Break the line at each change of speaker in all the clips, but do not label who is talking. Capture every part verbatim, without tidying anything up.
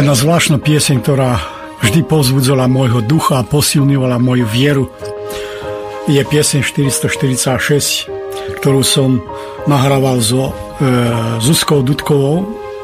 Jedna zvláštna pieseň, ktorá vždy povzbudzala môjho ducha a posilňovala moju vieru, je pieseň štyristoštyridsaťšesť, ktorú som nahrával so e, Zuzkou Dudkovou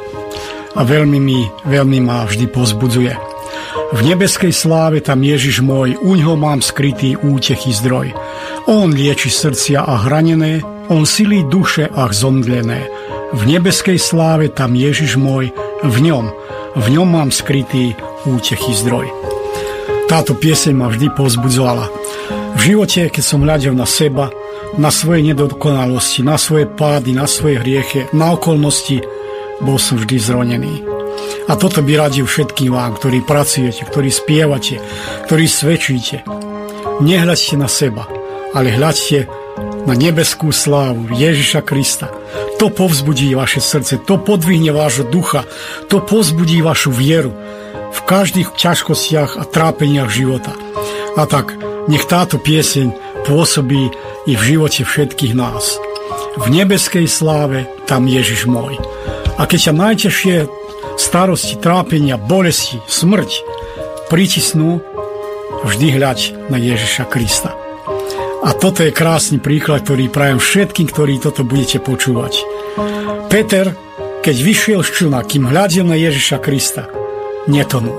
a veľmi, mi, veľmi ma vždy povzbudzuje. V nebeskej sláve tam Ježiš môj, uňho mám skrytý útechy zdroj. On lieči srdcia a hranené, on silí duše a zomdlené. V nebeskej sláve tam Ježiš môj, v ňom, v ňom mám skrytý útechy zdroj. Táto pieseň ma vždy povzbudzovala. V živote, keď som hľadel na seba, na svoje nedokonalosti, na svoje pády, na svoje hrieche, na okolnosti, bol som vždy zronený. A toto by radil všetkým vám, ktorí pracujete, ktorí spievate, ktorí svedčíte. Nehľaďte na seba, ale hľaďte na nebeskú slávu Ježiša Krista. To povzbudí vaše srdce, to podvihne vášho ducha, to povzbudí vašu vieru v každých ťažkostiach a trápeniach života. A tak nech táto pieseň pôsobí i v živote všetkých nás. V nebeskej sláve tam Ježiš môj. A keď ťa najťažšie starosti, trápenia, bolesti, smrť pritisnú, vždy hľaď na Ježiša Krista. A toto je krásny príklad, ktorý prajem všetkým, ktorí toto budete počúvať. Peter, keď vyšiel z člna, kým hľadel na Ježiša Krista, netonul.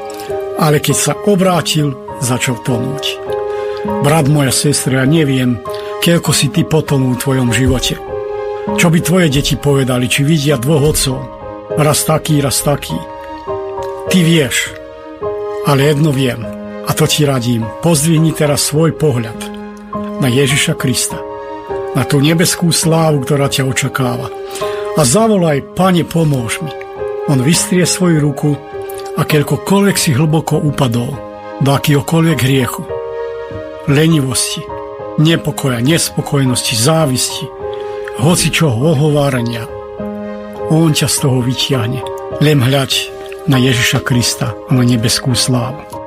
Ale keď sa obrátil, začal tonúť. Brat, moja sestra, ja neviem, keľko si ty potonul v tvojom živote. Čo by tvoje deti povedali, či vidia dvoch otcov, raz taký, raz taký. Ty vieš, ale jedno viem, a to ti radím, pozdvihni teraz svoj pohľad na Ježiša Krista, na tú nebeskú slávu, ktorá ťa očakáva. A zavolaj, Pane, pomôž mi. On vystrie svoju ruku a keľkokoľvek si hlboko upadol do akýhokoľvek hriechu, lenivosti, nepokoja, nespokojnosti, závisti, hocičoho ohovárania, on ťa z toho vytiahne. Len hľaď na Ježiša Krista a na nebeskú slávu.